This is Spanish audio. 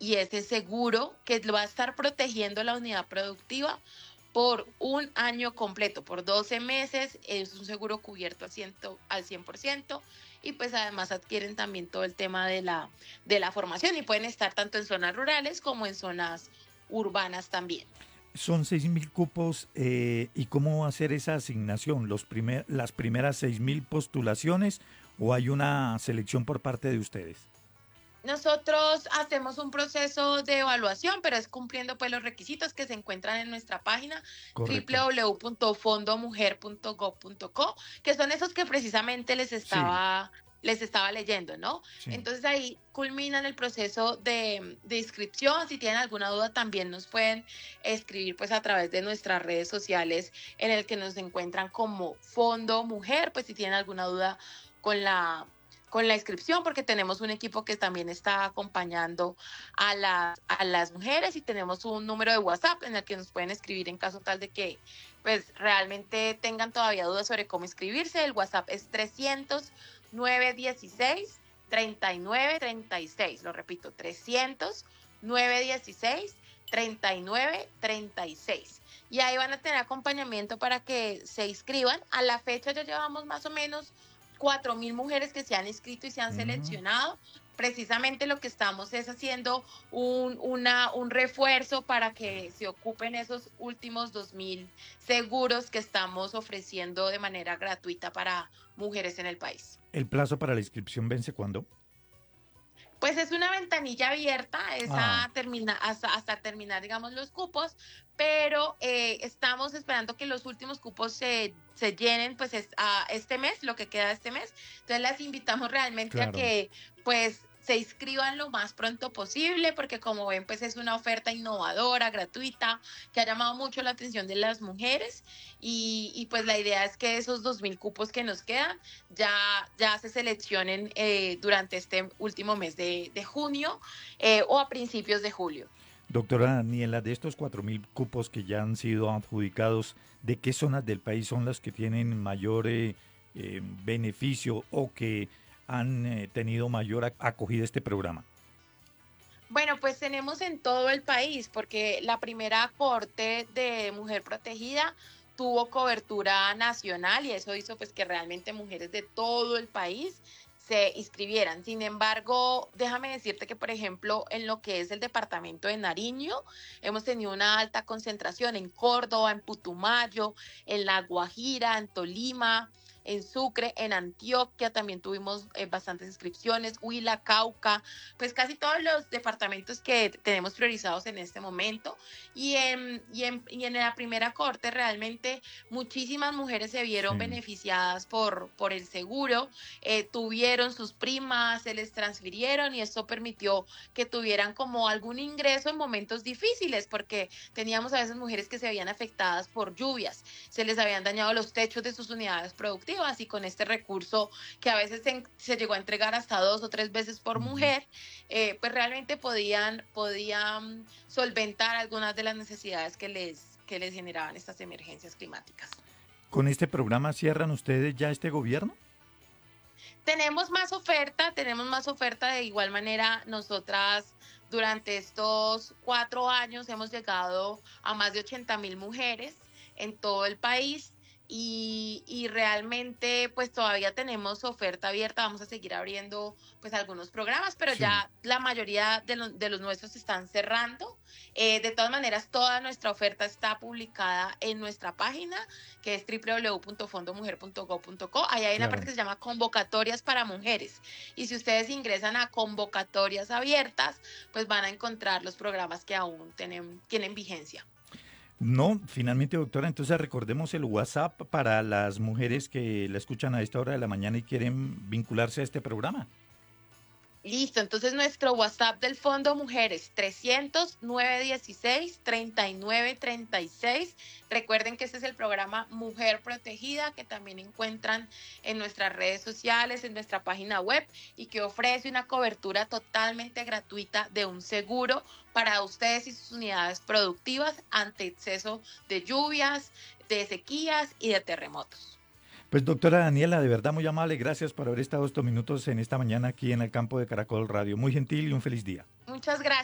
y ese seguro que lo va a estar protegiendo la unidad productiva por un año completo, por 12 meses. Es un seguro cubierto al 100%, y pues además adquieren también todo el tema de la formación y pueden estar tanto en zonas rurales como en zonas urbanas también. Son 6.000 cupos y ¿cómo va a ser esa asignación? ¿Las primeras 6.000 postulaciones o hay una selección por parte de ustedes? Nosotros hacemos un proceso de evaluación, pero es cumpliendo pues los requisitos que se encuentran en nuestra página Correcto. www.fondomujer.gov.co, que son esos que precisamente Sí, les estaba leyendo, ¿no? sí. Entonces ahí culminan el proceso de inscripción. Si tienen alguna duda también nos pueden escribir pues a través de nuestras redes sociales en el que nos encuentran como Fondo Mujer, pues si tienen alguna duda con la inscripción, porque tenemos un equipo que también está acompañando a las mujeres, y tenemos un número de WhatsApp en el que nos pueden escribir en caso tal de que pues realmente tengan todavía dudas sobre cómo inscribirse. El WhatsApp es 300 916 3936. Lo repito, 300 916 3936. Y ahí van a tener acompañamiento para que se inscriban. A la fecha ya llevamos más o menos 4.000 mujeres que se han inscrito y se han Mm. seleccionado. Precisamente lo que estamos es haciendo un refuerzo para que se ocupen esos últimos 2.000 seguros que estamos ofreciendo de manera gratuita para mujeres en el país. ¿El plazo para la inscripción vence cuándo? Pues es una ventanilla abierta, Ah, hasta terminar, digamos, los cupos, pero estamos esperando que los últimos cupos se llenen, pues este mes, lo que queda de este mes. Entonces las invitamos realmente a claro. que pues se inscriban lo más pronto posible, porque como ven, pues es una oferta innovadora, gratuita, que ha llamado mucho la atención de las mujeres, y pues la idea es que esos 2.000 cupos que nos quedan ya se seleccionen durante este último mes de junio, o a principios de julio. Doctora Daniela, de estos 4.000 cupos que ya han sido adjudicados, ¿de qué zonas del país son las que tienen mayor beneficio o que han tenido mayor acogida a este programa? Bueno, pues tenemos en todo el país, porque la primera corte de mujer protegida tuvo cobertura nacional, y eso hizo pues que realmente mujeres de todo el país se inscribieran. Sin embargo, déjame decirte que, por ejemplo, en lo que es el departamento de Nariño, hemos tenido una alta concentración en Córdoba, en Putumayo, en La Guajira, en Tolima, en Sucre, en Antioquia también tuvimos bastantes inscripciones, Huila, Cauca, pues casi todos los departamentos que tenemos priorizados en este momento. Y en la primera corte realmente muchísimas mujeres se vieron Sí. beneficiadas por el seguro, tuvieron sus primas, se les transfirieron, y esto permitió que tuvieran como algún ingreso en momentos difíciles, porque teníamos a veces mujeres que se veían afectadas por lluvias, se les habían dañado los techos de sus unidades productivas, y con este recurso, que a veces se llegó a entregar hasta 2 o 3 veces por Ujú. mujer, pues realmente podían solventar algunas de las necesidades que les generaban estas emergencias climáticas. ¿Con este programa cierran ustedes ya este gobierno? Tenemos más oferta. De igual manera, nosotras durante estos 4 años hemos llegado a más de 80.000 mujeres en todo el país, y realmente pues todavía tenemos oferta abierta. Vamos a seguir abriendo pues algunos programas, pero Sí. ya la mayoría de los nuestros están cerrando. De todas maneras, toda nuestra oferta está publicada en nuestra página, que es www.fondomujer.gov.co. Ahí hay una parte Claro. que se llama convocatorias para mujeres. Y si ustedes ingresan a convocatorias abiertas, pues van a encontrar los programas que aún tienen vigencia. No, finalmente, doctora, entonces recordemos el WhatsApp para las mujeres que la escuchan a esta hora de la mañana y quieren vincularse a este programa. Listo, entonces nuestro WhatsApp del Fondo Mujeres, 300 916 3936. Recuerden que este es el programa Mujer Protegida, que también encuentran en nuestras redes sociales, en nuestra página web, y que ofrece una cobertura totalmente gratuita de un seguro para ustedes y sus unidades productivas ante exceso de lluvias, de sequías y de terremotos. Pues doctora Daniela, de verdad muy amable, gracias por haber estado estos minutos en esta mañana aquí en el campo de Caracol Radio. Muy gentil y un feliz día. Muchas gracias.